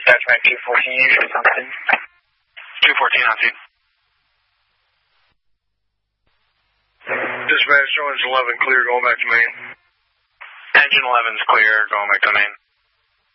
Attachment 214, you should something. 214 on scene. Dispatch, engine 11 clear, going back to main. Engine 11's clear, going back to main.